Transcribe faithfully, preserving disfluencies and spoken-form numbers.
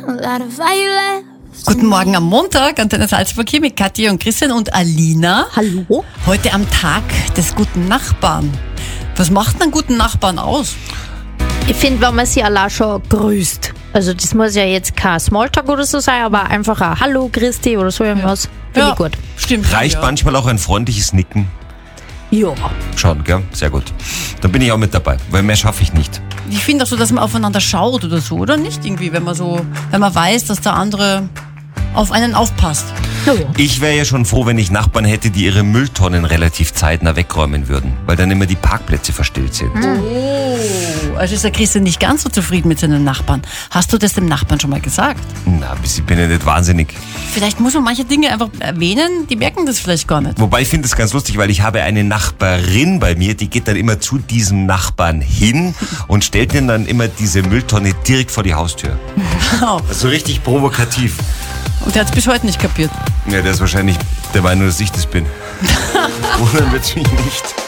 Guten Morgen am Montag, Antenne Salzburg hier mit Katja und Christian und Alina. Hallo. Heute am Tag des guten Nachbarn. Was macht einen guten Nachbarn aus? Ich finde, wenn man sie allein schon grüßt. Also das muss ja jetzt kein Smalltalk oder so sein, aber einfach ein Hallo, Christi oder so irgendwas. Finde ich gut. Stimmt. Reicht ja. manchmal auch ein freundliches Nicken? Ja. Schon, gell? Sehr gut. Dann bin ich auch mit dabei, weil mehr schaffe ich nicht. Ich finde auch so, dass man aufeinander schaut oder so, oder nicht irgendwie, wenn man so, wenn man weiß, dass der andere auf einen aufpasst. Ja. Ich wäre ja schon froh, wenn ich Nachbarn hätte, die ihre Mülltonnen relativ zeitnah wegräumen würden, weil dann immer die Parkplätze verstellt sind. Oh, also ist der Christian nicht ganz so zufrieden mit seinen Nachbarn. Hast du das dem Nachbarn schon mal gesagt? Na, bis ich bin ja nicht wahnsinnig. Vielleicht muss man manche Dinge einfach erwähnen, die merken das vielleicht gar nicht. Wobei ich finde es ganz lustig, weil ich habe eine Nachbarin bei mir, die geht dann immer zu diesem Nachbarn hin und stellt ihnen dann immer diese Mülltonne direkt vor die Haustür. Wow. Also richtig provokativ. Und der hat es bis heute nicht kapiert. Ja, der ist wahrscheinlich der Meinung, dass ich das bin. Wundern wird's mich nicht.